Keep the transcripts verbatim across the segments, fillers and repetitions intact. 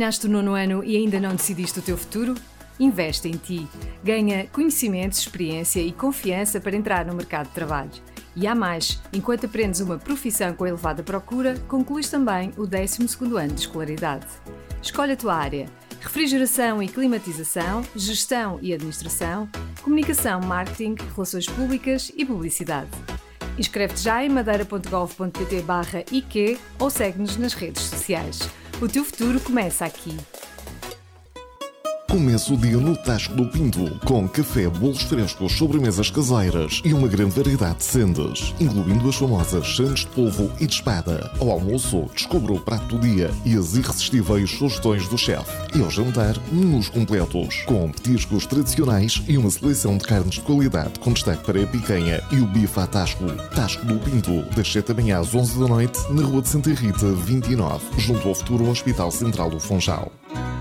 Terminaste o nono ano e ainda não decidiste o teu futuro? Investe em ti. Ganha conhecimentos, experiência e confiança para entrar no mercado de trabalho. E há mais, enquanto aprendes uma profissão com elevada procura, concluís também o décimo segundo ano de escolaridade. Escolhe a tua área: refrigeração e climatização, gestão e administração, comunicação, marketing, relações públicas e publicidade. Inscreve-te já em madeira.gov.pt barra I Q ou segue-nos nas redes sociais. O teu futuro começa aqui. Começa o dia no Tasco do Pinto, com café, bolos frescos, sobremesas caseiras e uma grande variedade de sendas, incluindo as famosas sandes de polvo e de espada. Ao almoço, descubra o prato do dia e as irresistíveis sugestões do chefe. E ao jantar, menus completos, com petiscos tradicionais e uma seleção de carnes de qualidade, com destaque para a picanha e o bife à Tasco. Tasco do Pinto, das sete da manhã às onze da noite, na Rua de Santa Rita, vinte e nove, junto ao futuro Hospital Central do Funchal.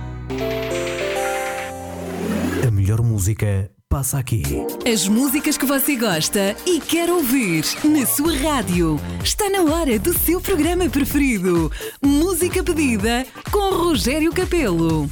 A melhor música passa aqui. As músicas que você gosta e quer ouvir na sua rádio. Está na hora do seu programa preferido. Música pedida com Rogério Capelo.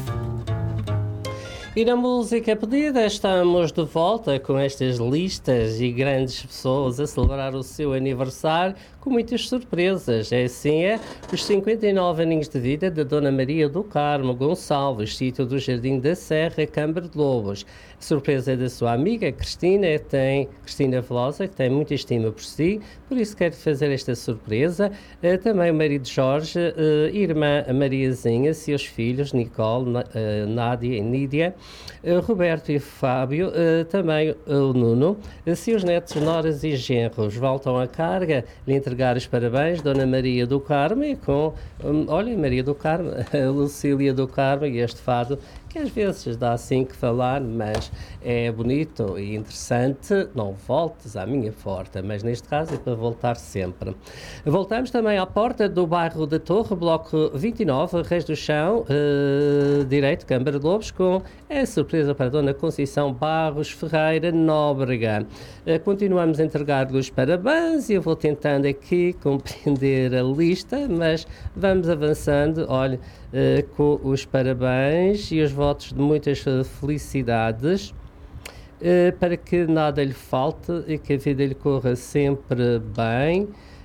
E na música pedida estamos de volta com estas listas e grandes pessoas a celebrar o seu aniversário com muitas surpresas. É assim, é os cinquenta e nove aninhos de vida da Dona Maria do Carmo Gonçalves, sítio do Jardim da Serra, Câmara de Lobos. A surpresa é da sua amiga Cristina, tem, Cristina Velosa, que tem muita estima por si, por isso quero fazer esta surpresa. Uh, também o marido Jorge, uh, irmã Mariazinha, seus filhos Nicole, uh, Nádia e Nídia, uh, Roberto e Fábio, uh, também o Nuno, uh, seus netos, noras e genros. Voltam à carga, lhe entregar os parabéns, Dona Maria do Carmo, e com, um, olha, Maria do Carmo, a Lucília do Carmo, e este fado, que às vezes dá assim que falar, mas é bonito e interessante. Não voltes à minha porta, mas neste caso é para voltar sempre. Voltamos também à porta do bairro da Torre, bloco vinte e nove, Reis do Chão, uh, direito, Câmara de Lobos, com a surpresa para a Dona Conceição Barros Ferreira Nóbrega. Uh, continuamos a entregar-lhe os parabéns e eu vou tentando aqui compreender a lista, mas vamos avançando. Olha, uh, com os parabéns e os votos de muitas felicidades, uh, para que nada lhe falte e que a vida lhe corra sempre bem.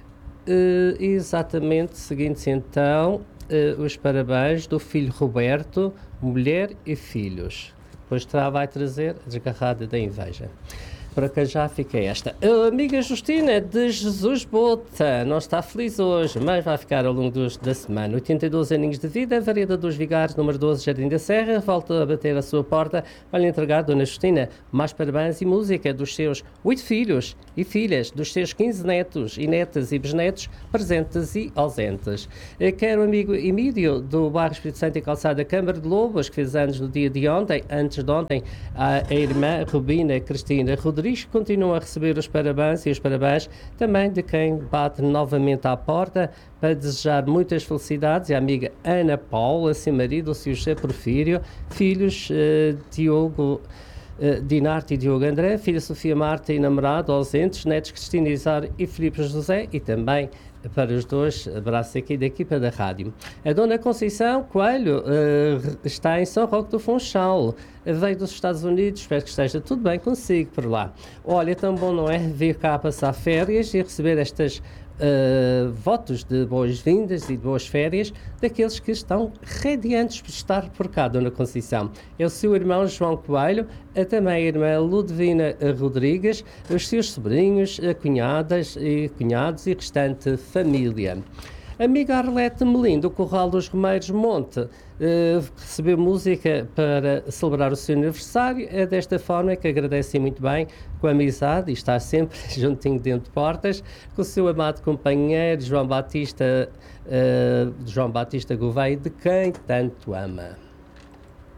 Uh, exatamente, seguinte então, uh, os parabéns do filho Roberto, mulher e filhos. Depois terá, vai trazer a desgarrada da inveja. Para cá já fica esta. A amiga Justina de Jesus Bota não está feliz hoje, mas vai ficar ao longo dos, da semana. oitenta e dois aninhos de vida, Vareda dos Vigários, número doze, Jardim da Serra. Volta a bater a sua porta. Vai-lhe entregar, Dona Justina, mais parabéns e música dos seus oito filhos e filhas, dos seus quinze netos e netas e bisnetos, presentes e ausentes. Quero o amigo Emílio, do bairro Espírito Santo e Calçada, Câmara de Lobos, que fez anos no dia de ontem, antes de ontem, a, a irmã Rubina Cristina Rodrigues, continua a receber os parabéns e os parabéns também de quem bate novamente à porta para desejar muitas felicidades. E a amiga Ana Paula, seu marido, o seu José Porfírio, filhos uh, Diogo uh, Dinarte e Diogo André, filha Sofia Marta e namorado ausentes, netos Cristina Isar e Filipe José, e também para os dois, abraço aqui da equipa da rádio. A Dona Conceição Coelho uh, está em São Roque do Funchal, veio dos Estados Unidos, espero que esteja tudo bem consigo por lá. Olha, é tão bom, não é, vir cá passar férias e receber estas uh, votos de boas-vindas e de boas férias daqueles que estão radiantes por estar por cá, Dona Conceição. É o seu irmão João Coelho, a também a irmã Ludovina Rodrigues, os seus sobrinhos, cunhadas e cunhados e restante família. Amiga Arlete Melim, do Corral dos Romeiros Monte, uh, recebeu música para celebrar o seu aniversário. É desta forma que agradece muito bem, com a amizade, e está sempre juntinho dentro de portas, com o seu amado companheiro João Batista, uh, João Batista Gouveia, de quem tanto ama.